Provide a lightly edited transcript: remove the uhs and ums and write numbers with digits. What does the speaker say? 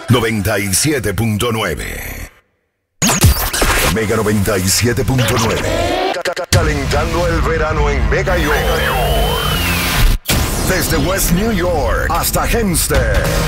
97.9. Mega 97.9. Calentando el verano en Mega York. Desde West New York hasta Hempstead.